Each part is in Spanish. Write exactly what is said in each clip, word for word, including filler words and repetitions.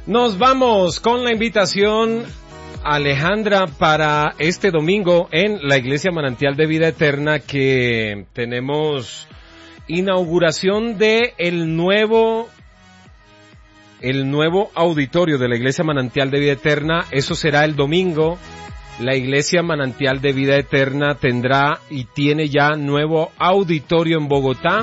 Nos vamos con la invitación, Alejandra, para este domingo en la Iglesia Manantial de Vida Eterna, que tenemos inauguración de el nuevo, el nuevo auditorio de la Iglesia Manantial de Vida Eterna. Eso será el domingo. La Iglesia Manantial de Vida Eterna tendrá y tiene ya nuevo auditorio en Bogotá.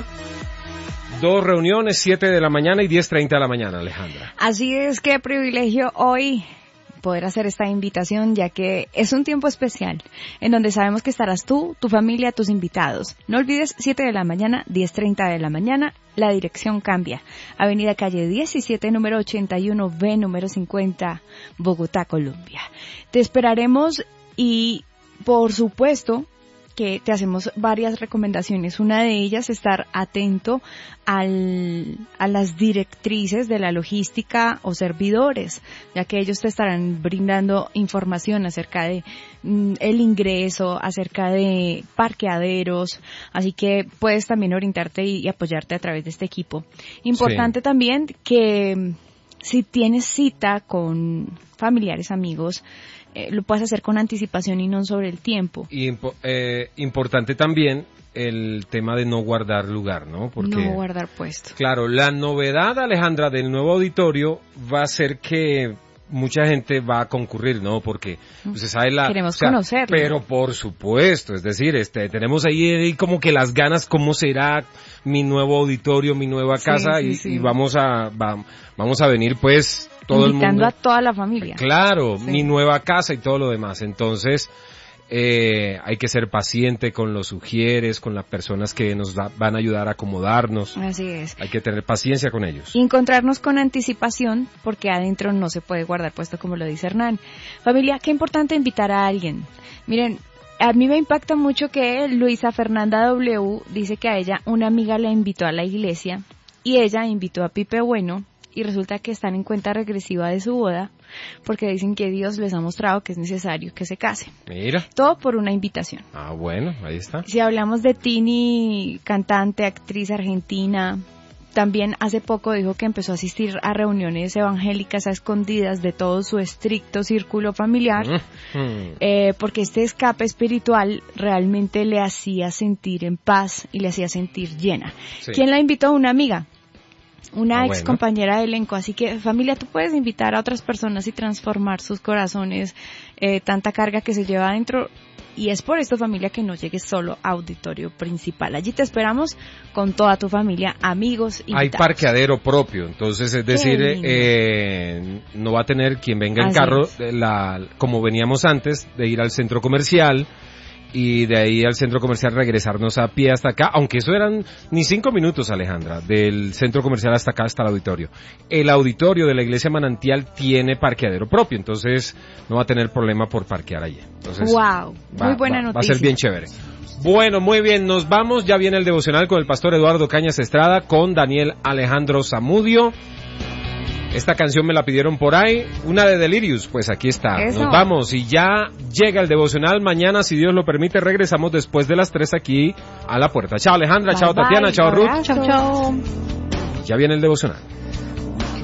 Dos reuniones, siete de la mañana y diez treinta de la mañana, Alejandra. Así es, qué privilegio hoy poder hacer esta invitación, ya que es un tiempo especial en donde sabemos que estarás tú, tu familia, tus invitados. No olvides, siete de la mañana, diez treinta de la mañana, la dirección cambia. Avenida Calle diecisiete, número ochenta y uno B, número cincuenta, Bogotá, Colombia. Te esperaremos y, por supuesto, que te hacemos varias recomendaciones. Una de ellas, estar atento al, a las directrices de la logística o servidores, ya que ellos te estarán brindando información acerca de mm, el ingreso, acerca de parqueaderos, así que puedes también orientarte y, y apoyarte a través de este equipo. Importante sí. También que si tienes cita con familiares, amigos, Eh, lo puedes hacer con anticipación y no sobre el tiempo. Y eh, importante también el tema de no guardar lugar, ¿no? Porque, no guardar puesto. Claro, la novedad, Alejandra, del nuevo auditorio va a ser que mucha gente va a concurrir, ¿no? Porque usted sabe la... Queremos o sea, conocerlo. Pero por supuesto, es decir, este, tenemos ahí, ahí como que las ganas, cómo será mi nuevo auditorio, mi nueva casa, sí, sí, y, sí. y vamos a va, vamos a venir pues todo invitando el mundo. A toda la familia. Claro, sí. mi nueva casa y todo lo demás. Entonces, eh, hay que ser paciente con los sugieres, con las personas que nos da, van a ayudar a acomodarnos. Así es. Hay que tener paciencia con ellos. Y encontrarnos con anticipación, porque adentro no se puede guardar puesto, como lo dice Hernán. Familia, qué importante invitar a alguien. Miren, a mí me impacta mucho que Luisa Fernanda W. dice que a ella una amiga la invitó a la iglesia y ella invitó a Pipe Bueno, y resulta que están en cuenta regresiva de su boda porque dicen que Dios les ha mostrado que es necesario que se casen. Mira. Todo por una invitación. Ah, bueno, ahí está. Si hablamos de Tini, cantante, actriz argentina, también hace poco dijo que empezó a asistir a reuniones evangélicas a escondidas de todo su estricto círculo familiar, mm-hmm. eh, porque este escape espiritual realmente le hacía sentir en paz y le hacía sentir llena. Sí. ¿Quién la invitó? Una amiga. Una ah, ex bueno. compañera de elenco, así que familia, tú puedes invitar a otras personas y transformar sus corazones, eh, tanta carga que se lleva adentro, y es por esto, familia, que no llegues solo a auditorio principal. Allí te esperamos con toda tu familia, amigos, invitados. Hay parqueadero propio, entonces es decir, eh, no va a tener quien venga en así carro, la, como veníamos antes, de ir al centro comercial, y de ahí al centro comercial regresarnos a pie hasta acá, aunque eso eran ni cinco minutos, Alejandra, del centro comercial hasta acá, hasta el auditorio. El auditorio de la Iglesia Manantial tiene parqueadero propio, entonces no va a tener problema por parquear allí. Entonces, wow, va, muy buena va, noticia. Va a ser bien chévere. Bueno, muy bien, nos vamos, ya viene el devocional con el pastor Eduardo Cañas Estrada, con Daniel Alejandro Zamudio. Esta canción me la pidieron por ahí, una de Delirious, pues aquí está. Eso. Nos vamos y ya llega el devocional. Mañana, si Dios lo permite, regresamos después de las tres aquí a La Puerta. Chao Alejandra, bye, chao bye, Tatiana, chao Ruth. Chao, chao. Ya viene el devocional.